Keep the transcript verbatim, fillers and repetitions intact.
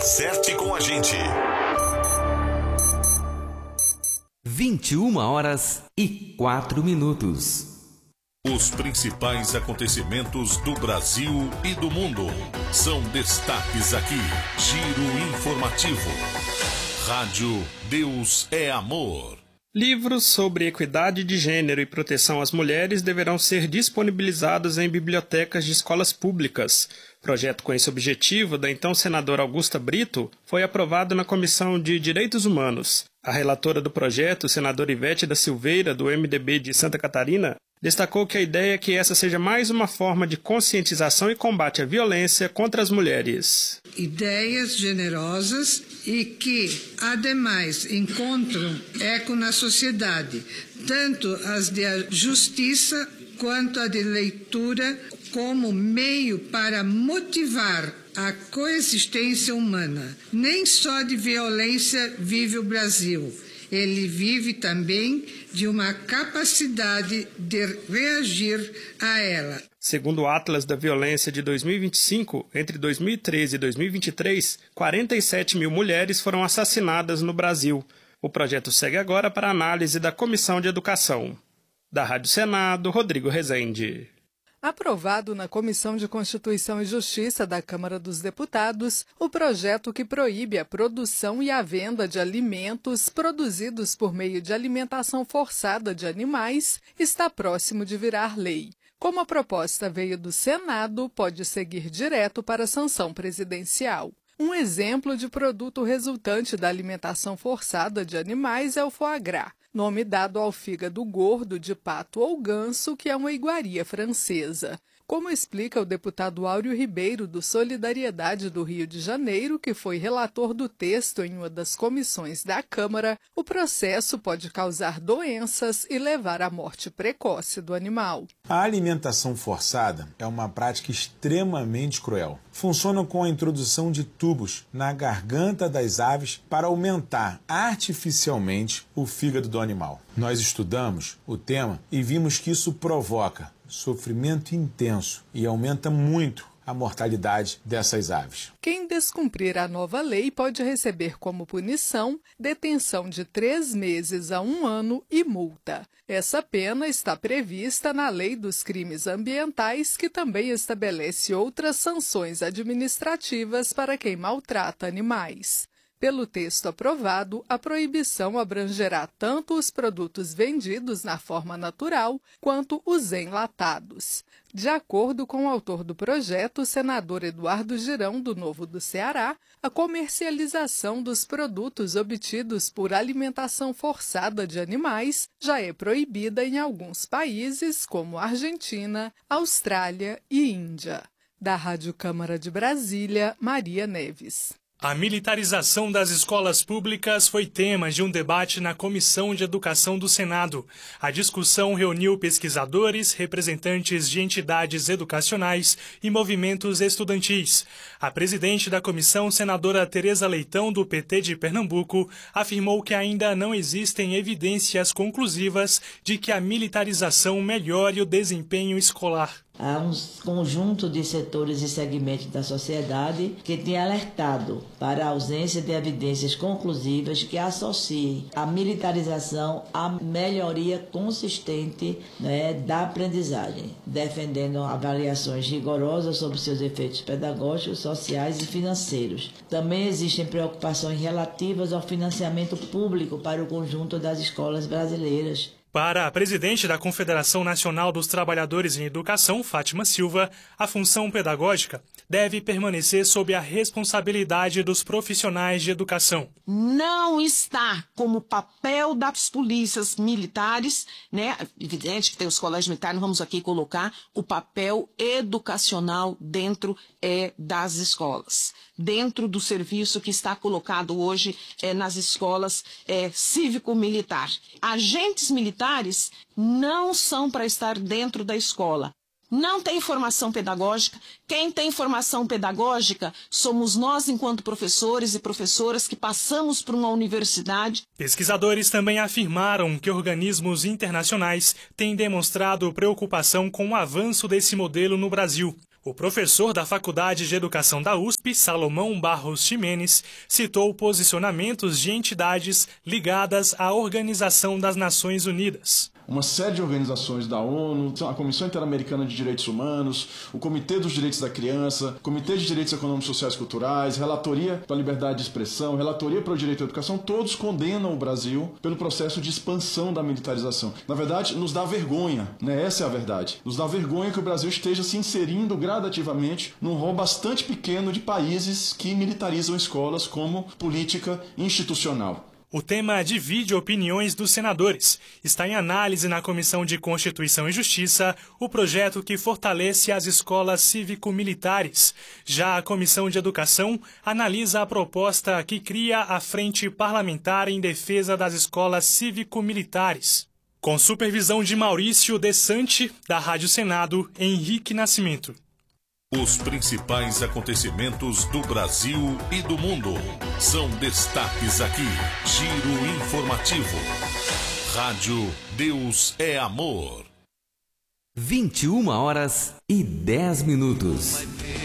Acerte com a gente. vinte e uma horas e quatro minutos. Os principais acontecimentos do Brasil e do mundo são destaques aqui. Giro informativo. Rádio Deus é Amor. Livros sobre equidade de gênero e proteção às mulheres deverão ser disponibilizados em bibliotecas de escolas públicas. Projeto com esse objetivo, da então senadora Augusta Brito, foi aprovado na Comissão de Direitos Humanos. A relatora do projeto, senadora Ivete da Silveira, do M D B de Santa Catarina, destacou que a ideia é que essa seja mais uma forma de conscientização e combate à violência contra as mulheres. Ideias generosas e que, ademais, encontram eco na sociedade, tanto as de justiça quanto a de leitura, como meio para motivar a coexistência humana. Nem só de violência vive o Brasil. Ele vive também de uma capacidade de reagir a ela. Segundo o Atlas da Violência de dois mil e vinte e cinco, entre dois mil e treze e dois mil e vinte e três, quarenta e sete mil mulheres foram assassinadas no Brasil. O projeto segue agora para análise da Comissão de Educação. Da Rádio Senado, Rodrigo Rezende. Aprovado na Comissão de Constituição e Justiça da Câmara dos Deputados, o projeto que proíbe a produção e a venda de alimentos produzidos por meio de alimentação forçada de animais está próximo de virar lei. Como a proposta veio do Senado, pode seguir direto para a sanção presidencial. Um exemplo de produto resultante da alimentação forçada de animais é o foie gras, nome dado ao fígado gordo de pato ou ganso, que é uma iguaria francesa. Como explica o deputado Áureo Ribeiro, do Solidariedade do Rio de Janeiro, que foi relator do texto em uma das comissões da Câmara, o processo pode causar doenças e levar à morte precoce do animal. A alimentação forçada é uma prática extremamente cruel. Funciona com a introdução de tubos na garganta das aves para aumentar artificialmente o fígado do animal. Nós estudamos o tema e vimos que isso provoca sofrimento intenso e aumenta muito a mortalidade dessas aves. Quem descumprir a nova lei pode receber como punição detenção de três meses a um ano e multa. Essa pena está prevista na Lei dos Crimes Ambientais, que também estabelece outras sanções administrativas para quem maltrata animais. Pelo texto aprovado, a proibição abrangerá tanto os produtos vendidos na forma natural quanto os enlatados. De acordo com o autor do projeto, o senador Eduardo Girão, do Novo do Ceará, a comercialização dos produtos obtidos por alimentação forçada de animais já é proibida em alguns países, como Argentina, Austrália e Índia. Da Rádio Câmara de Brasília, Maria Neves. A militarização das escolas públicas foi tema de um debate na Comissão de Educação do Senado. A discussão reuniu pesquisadores, representantes de entidades educacionais e movimentos estudantis. A presidente da comissão, senadora Tereza Leitão, do P T de Pernambuco, afirmou que ainda não existem evidências conclusivas de que a militarização melhore o desempenho escolar. Há um conjunto de setores e segmentos da sociedade que tem alertado para a ausência de evidências conclusivas que associem a militarização à melhoria consistente, né, da aprendizagem, defendendo avaliações rigorosas sobre seus efeitos pedagógicos, sociais e financeiros. Também existem preocupações relativas ao financiamento público para o conjunto das escolas brasileiras. Para a presidente da Confederação Nacional dos Trabalhadores em Educação, Fátima Silva, a função pedagógica deve permanecer sob a responsabilidade dos profissionais de educação. Não está como papel das polícias militares, né? Evidente que tem os colégios militares, vamos aqui colocar o papel educacional dentro é, das escolas, dentro do serviço que está colocado hoje é, nas escolas é, cívico-militar. Agentes militares não são para estar dentro da escola. Não tem formação pedagógica. Quem tem formação pedagógica somos nós, enquanto professores e professoras, que passamos por uma universidade. Pesquisadores também afirmaram que organismos internacionais têm demonstrado preocupação com o avanço desse modelo no Brasil. O professor da Faculdade de Educação da U S P, Salomão Barros Ximenes, citou posicionamentos de entidades ligadas à Organização das Nações Unidas. Uma série de organizações da ONU, a Comissão Interamericana de Direitos Humanos, o Comitê dos Direitos da Criança, Comitê de Direitos Econômicos, Sociais e Culturais, Relatoria para a Liberdade de Expressão, Relatoria para o Direito à Educação, todos condenam o Brasil pelo processo de expansão da militarização. Na verdade, nos dá vergonha, né? Essa é a verdade. Nos dá vergonha que o Brasil esteja se inserindo gradativamente num rol bastante pequeno de países que militarizam escolas como política institucional. O tema divide opiniões dos senadores. Está em análise na Comissão de Constituição e Justiça o projeto que fortalece as escolas cívico-militares. Já a Comissão de Educação analisa a proposta que cria a Frente Parlamentar em Defesa das Escolas Cívico-Militares. Com supervisão de Maurício Desante, da Rádio Senado, Henrique Nascimento. Os principais acontecimentos do Brasil e do mundo são destaques aqui. Giro informativo. Rádio Deus é Amor. vinte e uma horas e dez minutos.